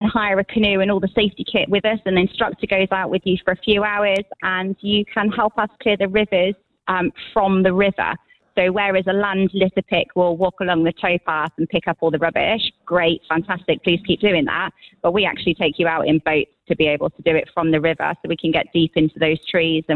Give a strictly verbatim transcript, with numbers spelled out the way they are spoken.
hire a canoe and all the safety kit with us, and the instructor goes out with you for a few hours, and you can help us clear the rivers um, from the river. So whereas a land litter pick will walk along the towpath and pick up all the rubbish, great, fantastic, please keep doing that. But we actually take you out in boats to be able to do it from the river, so we can get deep into those trees and